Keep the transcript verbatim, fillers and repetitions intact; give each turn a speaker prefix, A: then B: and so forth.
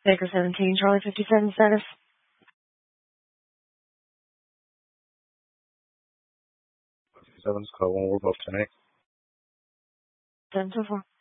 A: Baker seventeen, Charlie fifty-seven status.
B: fifty-seven, Sky one, we're above ten eight.
A: ten so far.